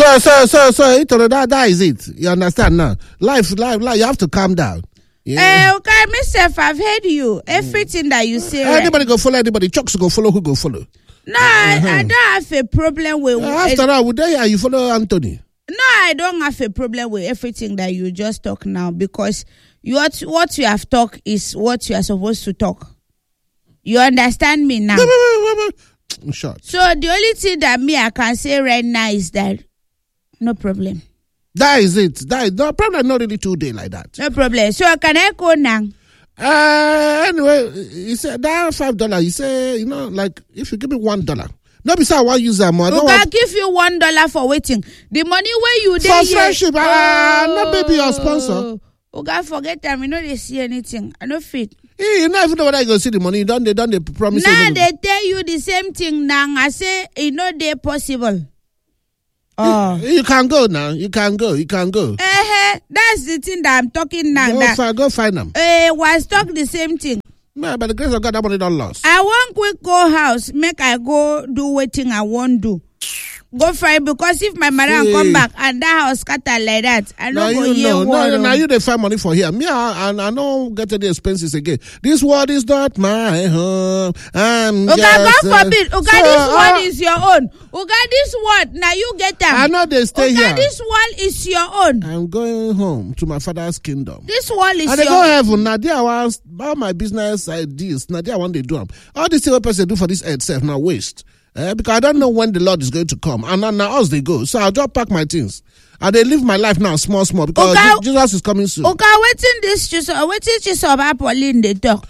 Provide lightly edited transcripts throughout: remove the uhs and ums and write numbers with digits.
So, that is it. You understand now? Life, you have to calm down. Yeah. Okay, myself, I've heard you. Everything that you say. Anybody go follow anybody. Chucks go follow who go follow. No, I don't have a problem with. After all, would they you follow Anthony? No, I don't have a problem with everything that you just talk now because what you have talked is what you are supposed to talk. You understand me now? Short. So the only thing that I can say right now is that no problem. That is it. No problem. Not really 2 days like that. No problem. So can I go now? Anyway, you said that $5. You say, like if you give me $1. No, besides I want use that more. I give you $1 for waiting. The money where you for friendship. Not baby your sponsor. Okay, forget them. You know they see anything. I don't fit. You don't even know whether you go see the money. They promise. Now they tell you the same thing now. I say they're possible. Oh, you can go now. You can go. That's the thing that I'm talking now. Go find them. Was talk the same thing. Yeah, by the grace of God, that money don't lost. I want quick go house. Make I go do what thing I won't do. Go find because if my mother come back and that house scatter like that, I don't go here. Now you they find money for here. Me, I don't get any expenses again. This world is not my home. God forbid. This one is your own. This one now you get them. I know they stay here. This one is your own. I'm going home to my father's kingdom. This one is and they go heaven. Now there was all my business ideas. Now there one they do them. All this thing person do for this earth self now waste. Because I don't know when the Lord is going to come. And now us they go. So I'll just pack my things. And they live my life now small because Jesus is coming soon. Okay, waiting this about Pauline they talk.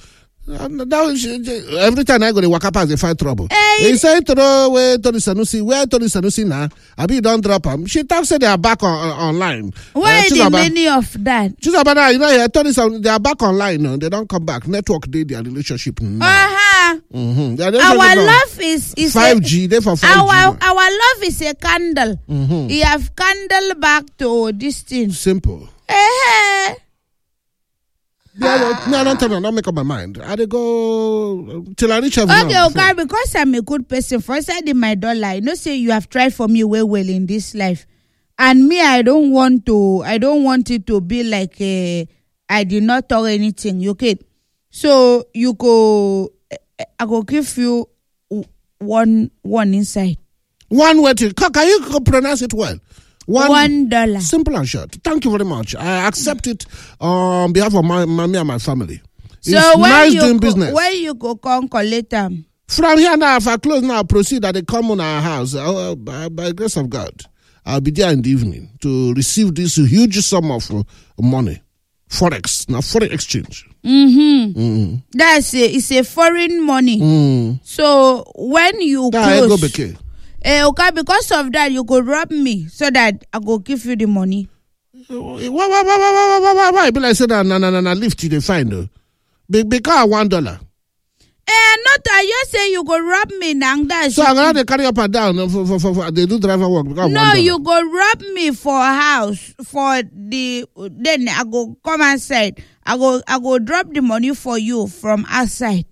Every time I go to walk up as they find trouble. They say where Tony Sanusi now. I be don't drop them. She talks say they are back online. Where the many of that? Tony Sanusi, they are back online now. They don't come back. Network their relationship now. Our love is 5G. They for 5G. Our love is a candle. You have candle back to this thing. Simple. I don't make up my mind. I go till I reach heaven. Okay, because I'm a good person. First, I did my dollar. Say you have tried for me well in this life, and me, I don't want it to be like I did not talk anything. Okay, so you go. I go give you one inside. One way to can you pronounce it well? $1. Simple and short. Thank you very much. I accept it on behalf of me and my family. So it's nice doing business. Where you go come collect them? From here now, if I close now, proceed that they come on our house. By the grace of God, I'll be there in the evening to receive this huge sum of money. Forex, now foreign exchange. That's it's a foreign money. So when you close, okay, because of that you go rob me so that I go give you the money. Why? But I said na lift you they find though. Because $1. Not I just say you go rob me now. So I'm gonna carry up and down for they do driver work. No, you go rob me for a house for then I go come outside. I go drop the money for you from outside.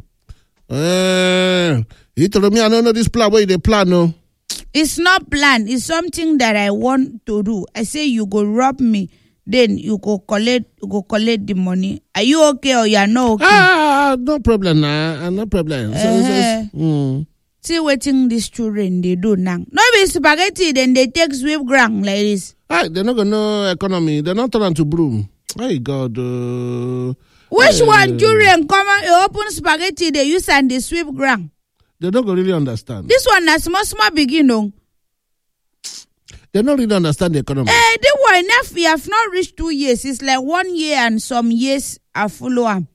He told me I don't know this plan where they plan no. It's not plan. It's something that I want to do. I say you go rob me. Then you go collect the money. Are you okay or you are not okay? No problem nah. No problem. See waiting these children they do now. No be spaghetti, then they take sweep ground like this. They're not gonna know economy. They're not turning to broom. Hey God. Which one children come and open spaghetti they use and they sweep ground? They don't really understand. This one is small beginning. They don't really understand the economy. They were enough. We have not reached 2 years. It's like 1 year and some years are follow on.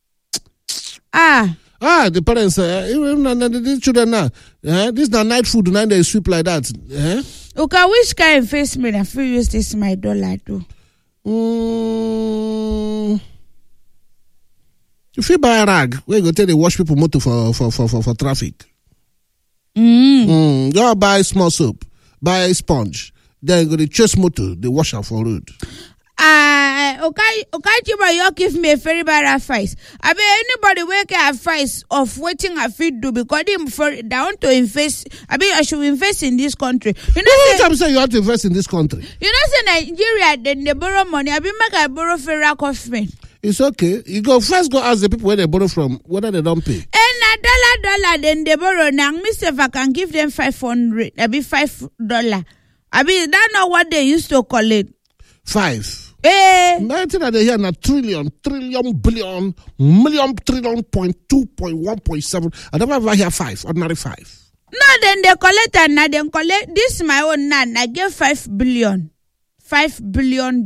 The parents, even the children now. This is the night food, now they sweep like that. Okay, which kind of face me? I feel use this my dollar too. You feel buy a rag where you go tell they wash people motor for traffic. Go buy small soap, buy a sponge, then you go to chase motor, they wash out for road. Chiba, you give me a very bad advice. I mean, anybody will get advice of waiting I fit do because they want to invest. I mean, I should invest in this country. You know, I'm saying you have to invest in this country. You know, say Nigeria, then they borrow money. I mean, make I borrow federal government. It's okay. You go ask the people where they borrow from, whether they don't pay. And a dollar, then they borrow. Now, if I can give them 500, I be $5. I mean, that's not what they used to call it. 5. Eh. Imagine that they hear na trillion, billion, million, trillion, 0.2, 1.7. I never ever hear 5, ordinary 5. No, then they collect and now they collect. This is my own nan. I give $5 billion. $5 billion.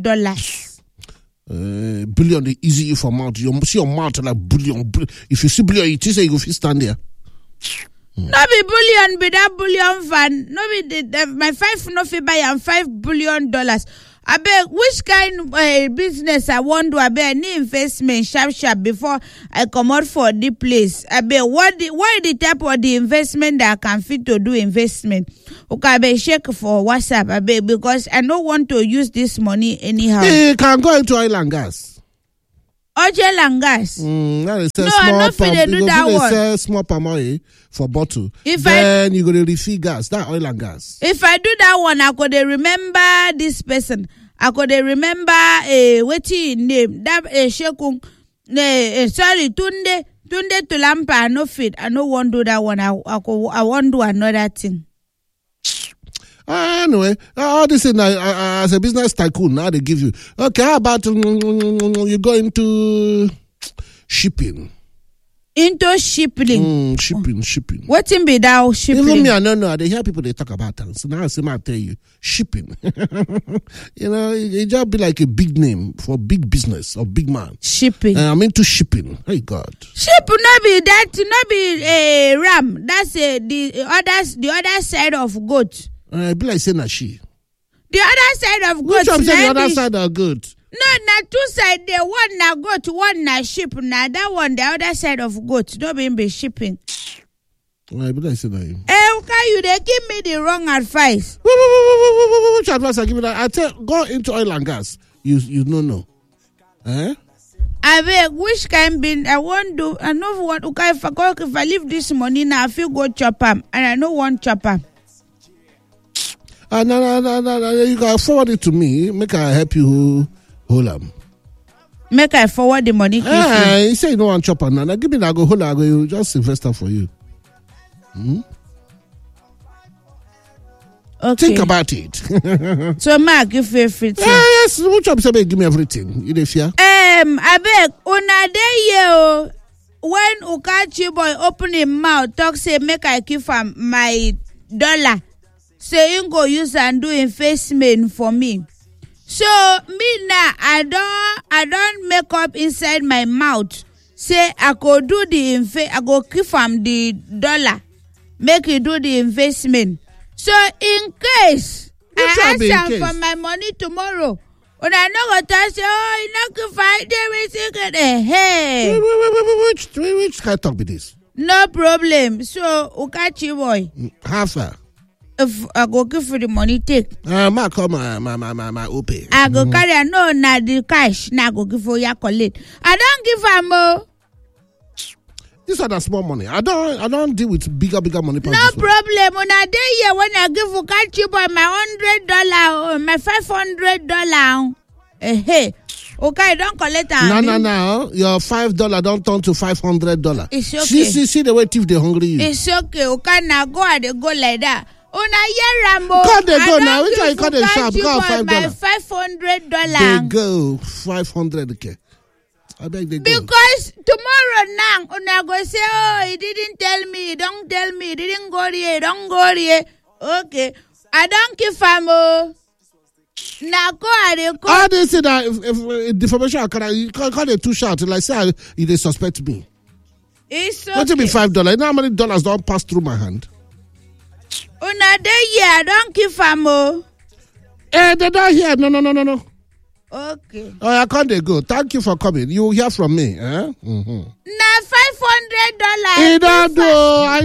Billion is easy for mouth. You see your mouth like billion. If you see billion, you say you will stand there. No be billion, be that billion van. No be my 5 no fi buy and $5 billion. I beg which kind business I want to I beg any investment sharp before I come out for the place. I beg why the type of the investment that I can fit to do investment. Okay, I beg check for WhatsApp. I beg because I don't want to use this money anyhow. You can go into oil and gas. Oil and gas. That is no, I not fit to do that one. Sell small palm oil for bottle. Then you go to refill gas. That oil and gas. If I do that one, I could remember this person. I could remember what's his name? That Shekung. Sorry, Tunde Tulampa. I no fit. I no want to do that one. I want to do another thing. Anyway, all this thing as a business tycoon, now they give you. Okay, how about you go into shipping? Into shipping? Shipping. What in be that shipping? Even me, I don't know. They hear people, they talk about it. So now I tell you, shipping. You know, it just be like a big name for big business or big man. Shipping. I'm into shipping. Hey, God. Ship not be that, not be a ram. That's the other side of goat. I be like saying that she. The other side of goat. Which I'm saying the other side are good. No, na two side. The one na goat, one na sheep. Na that one, the other side of goat. Don't be shipping. I be like saying that. Okay, you they give me the wrong advice. Which advice I give you that? I tell go into oil and gas. You don't know. Eh? I beg which kind bin I won't do. I know what. Okay, if I leave this money now, I feel go chop am, and I no want chop am. No. You can forward it to me. Make I help you hold them. Make I forward the money. You say you don't want chopper now. Give me that go hold. I go just invest for you. Okay. Think about it. So Mark, give you everything. Yes, which one say give me everything? You dey fear? I beg una dey when Ukachi boy open him mouth talk say make I give am my dollar. Say him go use and do investment for me. So me now I don't make up inside my mouth. Say I go do the I go give am the dollar. Make you do the investment. So in case I ask am for my money tomorrow, when I know what I say, oh, you not go find everything. Hey. Which kind of talk be this? No problem. So Ukachi boy. How far? If I go give you the money, take. Ma call my OP. I go carry a no na the cash. Now go give for your collect. I don't give a more. These are the small money. I don't deal with bigger money. No problem. On a day here when I give you catch you by my $100 or my $500. Hey. Okay, don't collect that. No. Your $5 don't turn to $500. It's okay. See the way thief they hungry you. It's okay. Okay, now go and go like that. Una year Rambo. Can't they go now? Which one you call them sharp? Go $5. $500. They go $500. I beg they go. Because tomorrow now, una go say, oh, he didn't tell me, don't tell me, he didn't go here, don't go here. Okay. I don't give him. Now go and go. How they say that if defamation you can't they too short like say they suspect me. It's okay. Let it be $5. You know how many dollars don't pass through my hand? Una day here, don't give him. They're not here. No. Okay. Oh, I can't they go. Thank you for coming. You will hear from me. Now $500. He don't do.